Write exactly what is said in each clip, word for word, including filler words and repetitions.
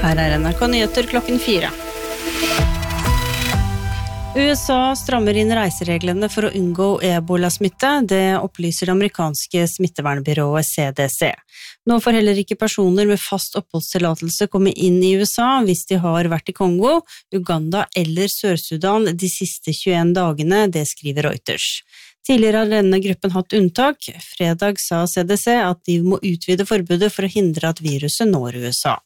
Her er N R K Nyheter klokken fire. U S A strammer inn reisereglene for å unngå ebola-smitte, det opplyser det amerikanske smittevernbyrået C D C. Nå får heller ikke personer med fast oppholdstillatelse komme inn i U S A hvis de har vært i Kongo, Uganda eller Sør-Sudan de siste tjueen dagene, det skriver Reuters. Tidligere har denne gruppen hatt unntak. Fredag sa C D C at de må utvide forbudet for å hindre at viruset når U S A.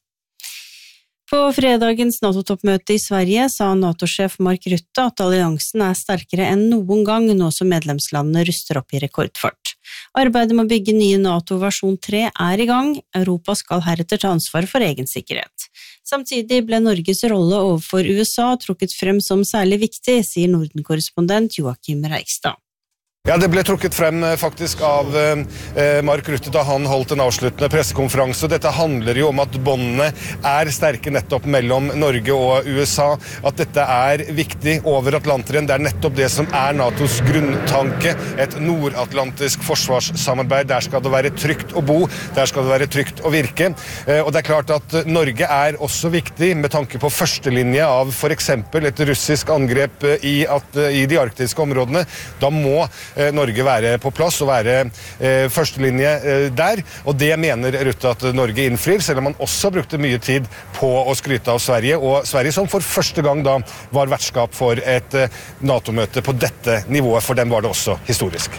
På fredagens NATO-toppmøte i Sverige sa NATO-sjef Mark Rutte at alliansen er sterkere enn noen gang nå som medlemslandene ruster opp i rekordfart. Arbeidet med å bygge nye NATO versjon tre er i gang. Europa skal heretter ta ansvar for egen sikkerhet. Samtidig ble Norges rolle overfor U S A trukket frem som særlig viktig, sier Norden-korrespondent Joachim Reigstad. Ja, det ble trukket frem faktisk av eh, Mark Rutte da han holdt en avsluttende pressekonferanse. Dette handler jo om at båndene er sterke nettopp mellom Norge og U S A. At dette er viktig over Atlanteren. Det er nettopp det som er NATOs grunntanke. Et nordatlantisk forsvarssamarbeid. Der skal det være trygt å bo. Der skal det være trygt å virke. Eh, og det er klart at Norge er også viktig med tanke på førstelinje av for eksempel et russisk angrep i, at, i de arktiske områdene. Da må Norge være på plass og være eh, førstelinje eh, der, og det mener Rutte at Norge innfrir, selv om man også brukte mye tid på å skryte av Sverige, og Sverige som for første gang da var vertskap for et eh, NATO-møte på dette nivået, for dem var det også historisk.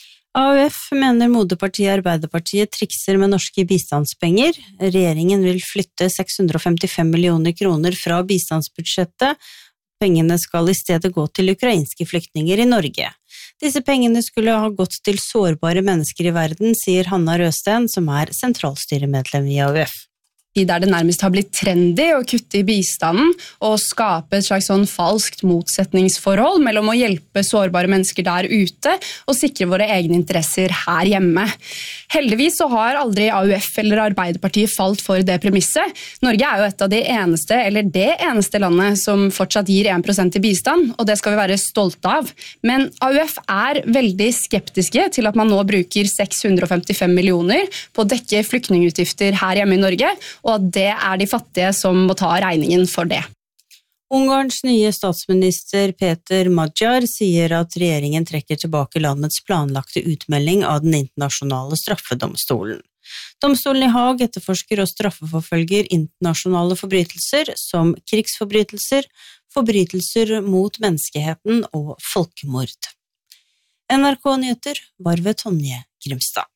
A U F mener moderpartiet Arbeiderpartiet trikser med norske bistandspenger. Regjeringen vil flytte seks hundre og femtifem millioner kroner fra bistandsbudsjettet. Pengene skal i stedet gå til ukrainske flyktninger i Norge. Disse pengene skulle ha gått til sårbare mennesker i verden, sier Hanna Røsten, som er sentralstyremedlem i A U F. Der det nærmest har blitt trendy å kutte i bistanden og skape et slags sånn falskt motsetningsforhold mellom å hjelpe sårbare mennesker der ute og sikre våre egne interesser her hjemme. Heldigvis så har aldri A U F eller Arbeiderpartiet falt for det premisset. Norge er jo et av de eneste, eller det eneste landet som fortsatt gir én prosent i bistand, og det skal vi være stolte av. Men A U F er veldig skeptiske til at man nå bruker seks hundre og femtifem millioner på å dekke flyktningutgifter her hjemme i Norge, og at det er de fattige som må ta regningen for det. Ungarns nye statsminister Peter Magyar sier at regjeringen trekker tilbake landets planlagte utmelding av den internasjonale straffedomstolen. Domstolen i Haag etterforsker og straffeforfølger internasjonale forbrytelser som krigsforbrytelser, forbrytelser mot menneskeheten og folkemord. N R K Nyheter var ved Tonje Grimstad.